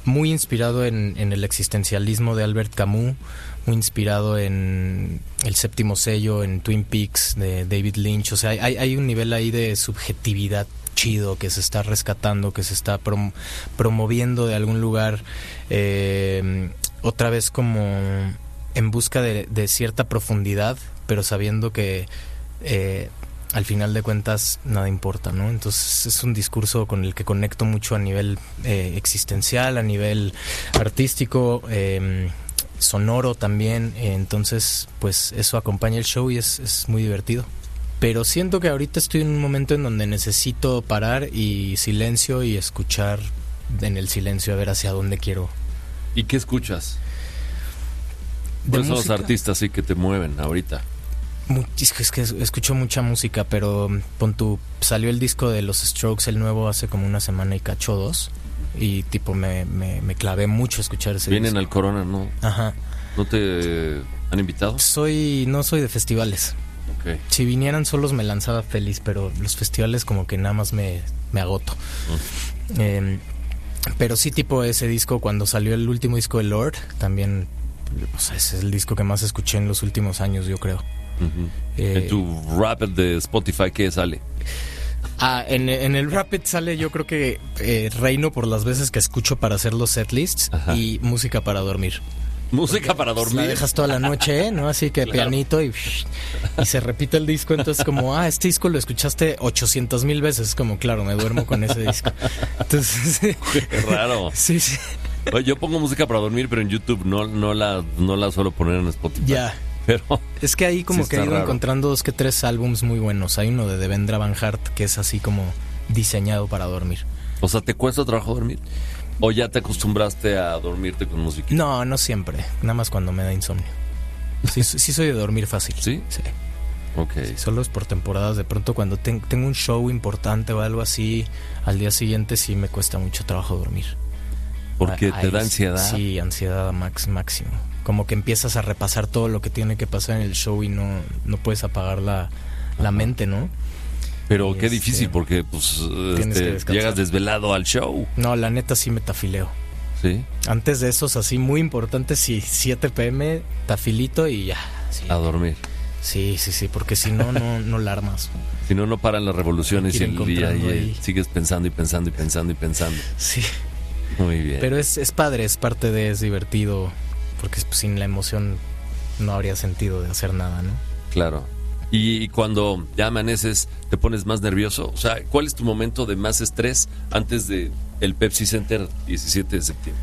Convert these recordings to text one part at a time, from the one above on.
muy inspirado en el existencialismo de Albert Camus, muy inspirado en El Séptimo Sello, en Twin Peaks de David Lynch. O sea, hay un nivel ahí de subjetividad chido que se está rescatando, que se está promoviendo de algún lugar, otra vez como en busca de cierta profundidad, pero sabiendo que al final de cuentas nada importa, ¿no? Entonces es un discurso con el que conecto mucho a nivel existencial, a nivel artístico, sonoro también. Entonces pues eso acompaña el show y es muy divertido. Pero siento que ahorita estoy en un momento en donde necesito parar y silencio y escuchar en el silencio a ver hacia dónde quiero. ¿Y qué escuchas? ¿Cuáles son los artistas sí que te mueven ahorita? Es que escucho mucha música, pero salió el disco de los Strokes, el nuevo, hace como una semana y cacho, 2, y tipo me clavé mucho a escuchar ese Vienen disco. al Corona, ¿no? Ajá. ¿No te han invitado? No soy de festivales. Okay. Si vinieran solos me lanzaba feliz, pero los festivales como que nada más me agoto. Pero sí, tipo ese disco, cuando salió el último disco de Lord, también, o sea, ese es el disco que más escuché en los últimos años, yo creo. Uh-huh. En tu Rapid de Spotify, ¿qué sale? En el Rapid sale, yo creo que Reino, por las veces que escucho para hacer los setlists. Ajá. Y música para dormir. Música para dormir. La dejas toda la noche, ¿no? Así que claro. Pianito y se repite el disco. Entonces como, este disco lo escuchaste 800,000 veces. Como, claro, me duermo con ese disco. Entonces, qué raro. Sí, sí. Oye, yo pongo música para dormir, pero en YouTube no la suelo poner en Spotify. Ya. Pero es que ahí como sí que he ido raro. Encontrando 2 que 3 álbums muy buenos. Hay uno de Devendra Banhart que es así como diseñado para dormir. O sea, ¿te cuesta trabajo dormir? ¿O ya te acostumbraste a dormirte con música? No siempre. Nada más cuando me da insomnio. Sí soy de dormir fácil. ¿Sí? Sí. Ok. Sí, solo es por temporadas. De pronto cuando tengo un show importante o algo así, al día siguiente sí me cuesta mucho trabajo dormir. ¿Porque te da ansiedad? Sí, ansiedad máximo. Como que empiezas a repasar todo lo que tiene que pasar en el show y no puedes apagar la mente, ¿no? Pero qué difícil, porque pues llegas desvelado al show. No, la neta sí me tafileo. ¿Sí? Antes de esos así muy importantes, sí, 7 p.m, tafilito y ya. Sí. A dormir. Sí, porque si no la armas. Si no paran las revoluciones y el día y sigues pensando y pensando y pensando y pensando. Sí. Muy bien. Pero es padre, es parte es divertido, porque sin la emoción no habría sentido de hacer nada, ¿no? Claro. Y cuando ya amaneces, ¿te pones más nervioso? O sea, ¿cuál es tu momento de más estrés antes de el Pepsi Center 17 de septiembre?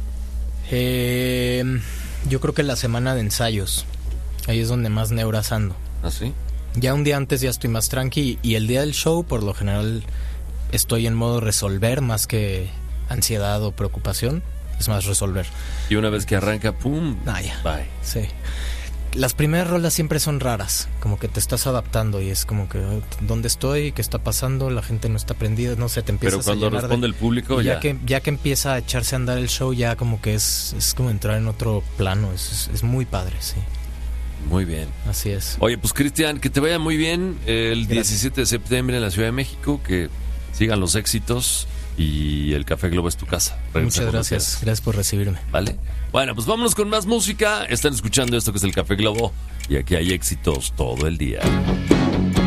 Yo creo que la semana de ensayos. Ahí es donde más neuras ando. ¿Ah, sí? Ya un día antes ya estoy más tranqui, y el día del show, por lo general, estoy en modo resolver más que ansiedad o preocupación. Es más resolver. Y una vez que arranca, ¡pum! Ya. Bye. Sí. Las primeras rolas siempre son raras, como que te estás adaptando y es como que ¿dónde estoy? ¿Qué está pasando? La gente no está prendida, no sé, te empiezas a llenar. Pero cuando responde el público ya que empieza a echarse a andar el show, ya como que es como entrar en otro plano, es muy padre, sí. Muy bien. Así es. Oye, pues Cristian, que te vaya muy bien el 17 de septiembre en la Ciudad de México, que sigan los éxitos y el Café Globo es tu casa. Muchas gracias. Gracias por recibirme. Vale. Bueno, pues vámonos con más música. Están escuchando esto que es el Café Globo y aquí hay éxitos todo el día.